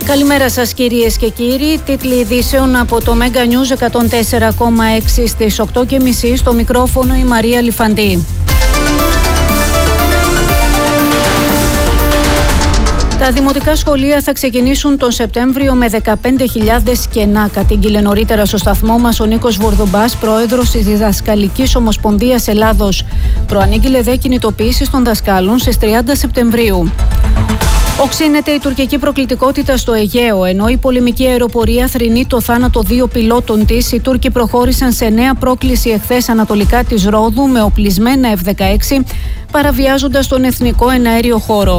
Καλημέρα σας κυρίες και κύριοι. Τίτλοι ειδήσεων από το Mega News 104,6 στις 8.30. Στο μικρόφωνο η Μαρία Λιφαντή. Τα δημοτικά σχολεία θα ξεκινήσουν τον Σεπτέμβριο με 15.000 κενά. Κατήγγειλε νωρίτερα στο σταθμό μας ο Νίκος Βορδομπάς, πρόεδρος της Διδασκαλικής Ομοσπονδίας Ελλάδος. Προανήγγειλε δε κινητοποίηση των δασκάλων στις 30 Σεπτεμβρίου. Οξύνεται η τουρκική προκλητικότητα στο Αιγαίο. Ενώ η πολεμική αεροπορία θρηνεί το θάνατο 2 πιλότων της, οι Τούρκοι προχώρησαν σε νέα πρόκληση εχθές ανατολικά της Ρόδου με οπλισμένα F-16, παραβιάζοντας τον εθνικό εναέριο χώρο.